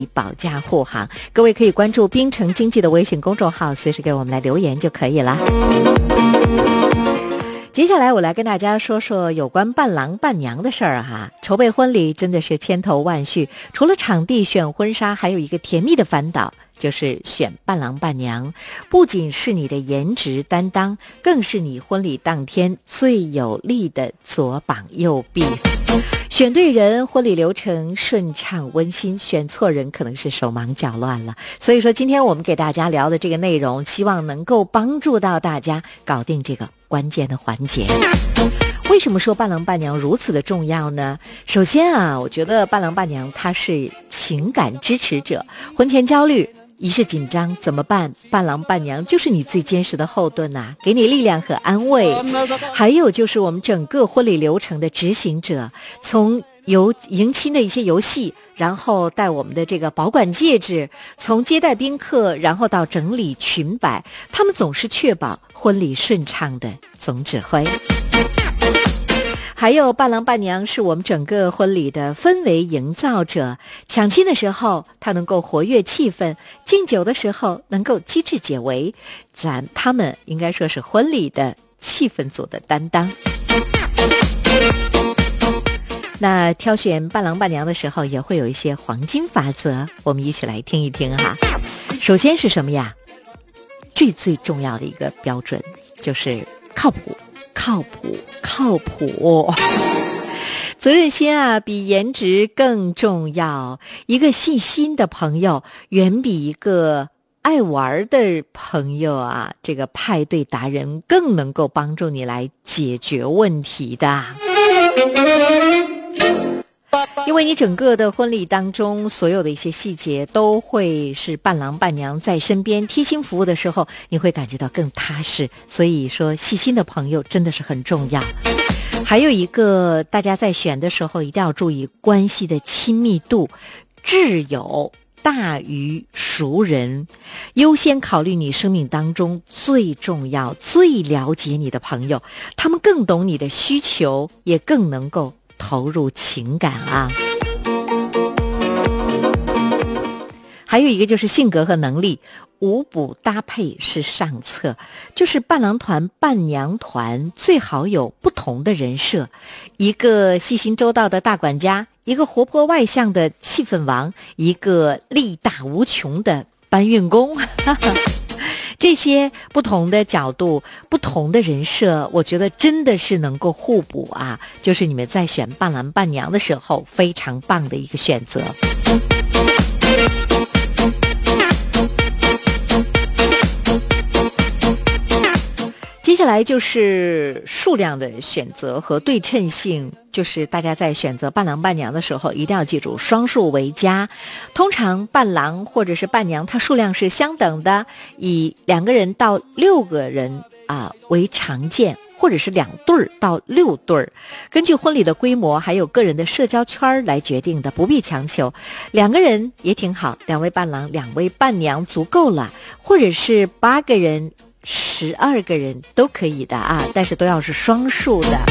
保驾护航。各位可以关注滨城经济的微信公众号，随时给我们来留言就可以了。接下来我来跟大家说说有关伴郎伴娘的事儿哈。筹备婚礼真的是千头万绪，除了场地选婚纱，还有一个甜蜜的烦恼，就是选伴郎伴娘。不仅是你的颜值担当，更是你婚礼当天最有力的左膀右臂。选对人，婚礼流程顺畅温馨；选错人，可能是手忙脚乱了。所以说，今天我们给大家聊的这个内容，希望能够帮助到大家搞定这个关键的环节。为什么说伴郎伴娘如此的重要呢？首先啊，我觉得伴郎伴娘他是情感支持者，婚前焦虑仪式紧张怎么办？伴郎伴娘就是你最坚实的后盾啊，给你力量和安慰。还有就是我们整个婚礼流程的执行者，从迎亲的一些游戏，然后带我们的这个保管戒指，从接待宾客，然后到整理裙摆，他们总是确保婚礼顺畅的总指挥。还有伴郎伴娘是我们整个婚礼的氛围营造者，抢亲的时候他能够活跃气氛，敬酒的时候能够机智解围，他们应该说是婚礼的气氛组的担当。那挑选伴郎伴娘的时候也会有一些黄金法则，我们一起来听一听哈。首先是什么呀？最重要的一个标准就是靠谱。责任心啊，比颜值更重要。一个细心的朋友，远比一个爱玩的朋友啊，这个派对达人更能够帮助你来解决问题的。因为你整个的婚礼当中，所有的一些细节都会是伴郎伴娘在身边贴心服务的时候，你会感觉到更踏实。所以说，细心的朋友真的是很重要。还有一个，大家在选的时候一定要注意关系的亲密度，挚友大于熟人，优先考虑你生命当中最重要、最了解你的朋友，他们更懂你的需求，也更能够投入情感啊。还有一个就是性格和能力五补搭配是上策，就是伴郎团伴娘团最好有不同的人设，一个细心周到的大管家，一个活泼外向的气氛王，一个力大无穷的搬运工这些不同的角度，不同的人设，我觉得真的是能够互补啊，就是你们在选伴郎伴娘的时候非常棒的一个选择。接下来就是数量的选择和对称性，就是大家在选择伴郎伴娘的时候一定要记住双数为佳。通常伴郎或者是伴娘它数量是相等的，以2个人到6个人为常见，或者是2对到6对，根据婚礼的规模还有个人的社交圈来决定的，不必强求。2个人也挺好，2位伴郎2位伴娘足够了，或者是8个人12个人都可以的啊，但是都要是双数的。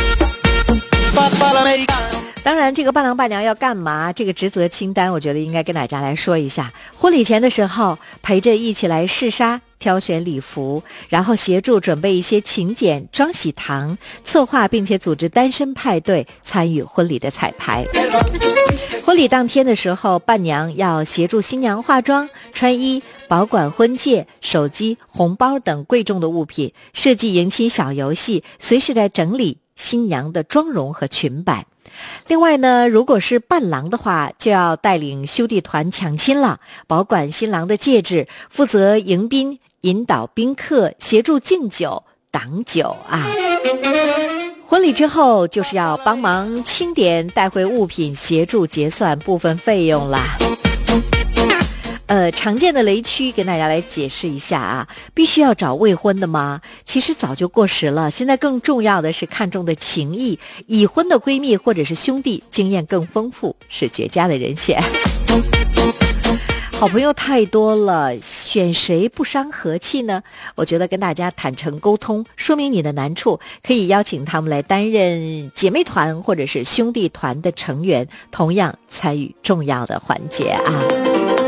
当然这个伴郎伴娘要干嘛，这个职责清单我觉得应该跟大家来说一下。婚礼前的时候陪着一起来试纱，挑选礼服，然后协助准备一些请柬、装喜糖，策划并且组织单身派对，参与婚礼的彩排。婚礼当天的时候，伴娘要协助新娘化妆、穿衣、保管婚戒、手机、红包等贵重的物品，设计迎亲小游戏，随时来整理新娘的妆容和裙摆。另外呢，如果是伴郎的话，就要带领兄弟团抢亲了，保管新郎的戒指，负责迎宾、引导宾客，协助敬酒、挡酒啊。婚礼之后就是要帮忙清点，带回物品，协助结算部分费用啦。常见的雷区跟大家来解释一下啊，必须要找未婚的吗？其实早就过时了，现在更重要的是看重的情谊，已婚的闺蜜或者是兄弟，经验更丰富，是绝佳的人选。好朋友太多了，选谁不伤和气呢？我觉得跟大家坦诚沟通，说明你的难处，可以邀请他们来担任姐妹团或者是兄弟团的成员，同样参与重要的环节啊。